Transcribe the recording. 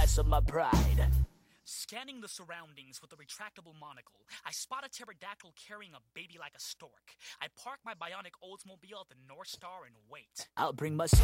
loss of my pride. Scanning the surroundings with a retractable monocle, I spot a pterodactyl carrying a baby like a stork. I park my bionic Oldsmobile at the North Star and wait. I'll bring my